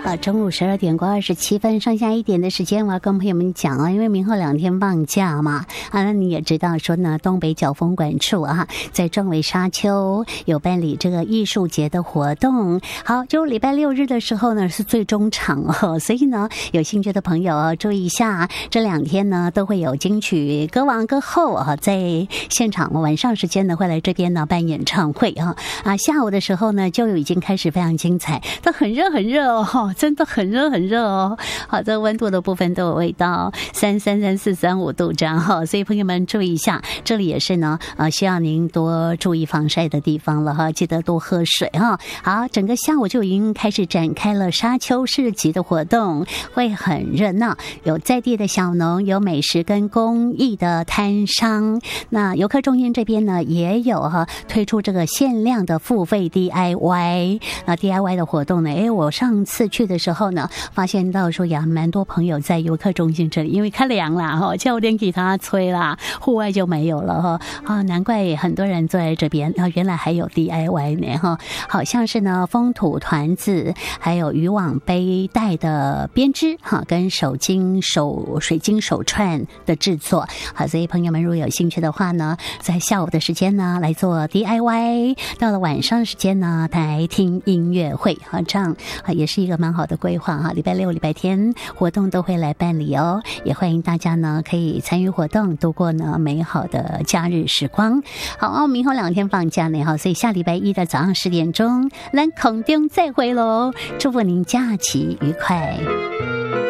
中午12点过27分，上下一点的时间，我要跟朋友们讲啊，因为明后2天放假嘛，那你也知道说呢，东北角风管处在壮围沙丘有办理这个艺术节的活动。好，就礼拜6日的时候呢是最终场所以呢，有兴趣的朋友注意一下，这2天呢都会有金曲歌王歌后在现场，晚上时间呢会来这边呢办演唱会下午的时候呢就已经开始非常精彩，都很热很热真的很热很热好，这个温度的部分都有味道33、34、35度这样所以朋友们注意一下，这里也是呢需要您多注意防晒的地方了记得多喝水好，整个下午就已经开始展开了沙丘市集的活动，会很热闹，有在地的小农，有美食跟公益的摊商。那游客中心这边呢也有推出这个限量的付费 DIY。 那 DIY 的活动呢，我上次去的时候呢发现到说也蛮多朋友在游客中心这里，因为开凉啦教练给他吹啦，户外就没有了难怪很多人坐在这边原来还有 DIY 呢好像是呢风土团子，还有渔网背带的编织跟水晶手串的制作。好，所以朋友们如果有兴趣的话呢，在下午的时间呢来做 DIY， 到了晚上时间呢来听音乐会这样也是一个蛮好的规划礼拜6、礼拜天活动都会来办理也欢迎大家呢可以参与活动，度过呢美好的假日时光。好，明后2天放假呢所以下礼拜1的早上10点钟咱空中再会咯，祝福您假期愉快。